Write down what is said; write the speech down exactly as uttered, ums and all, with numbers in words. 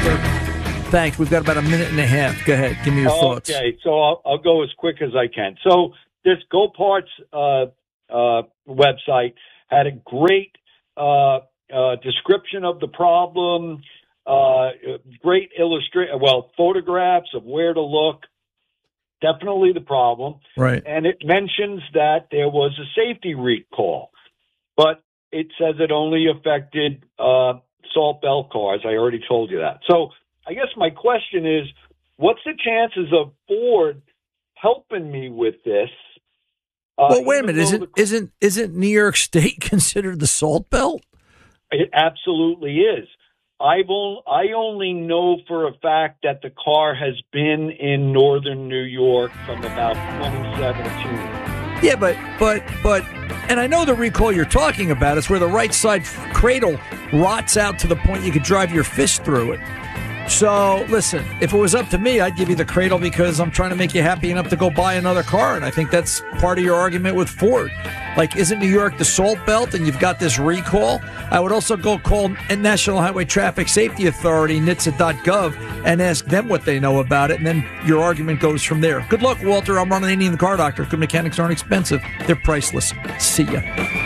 doctor. Thanks. We've got about a minute and a half. Go ahead. Give me your thoughts. Okay, so I'll, I'll go as quick as I can. So this Go Parts uh, uh, website had a great uh, uh, description of the problem, uh, great illustrate, well, photographs of where to look. Definitely the problem. Right. And it mentions that there was a safety recall, but it says it only affected uh, salt belt cars. I already told you that. So I guess my question is, what's the chances of Ford helping me with this? Uh, well, wait a minute. Isn't the, isn't isn't New York State considered the Salt Belt? It absolutely is. I've only, I only know for a fact that the car has been in northern New York from about twenty seventeen. Yeah, but but but, and I know the recall you're talking about is where the right side cradle rots out to the point you could drive your fist through it. So, listen, if it was up to me, I'd give you the cradle because I'm trying to make you happy enough to go buy another car. And I think that's part of your argument with Ford. Like, isn't New York the Salt Belt and you've got this recall? I would also go call National Highway Traffic Safety Authority, N H T S A dot gov, and ask them what they know about it. And then your argument goes from there. Good luck, Walter. I'm running Indian the Car Doctor. Good mechanics aren't expensive. They're priceless. See ya.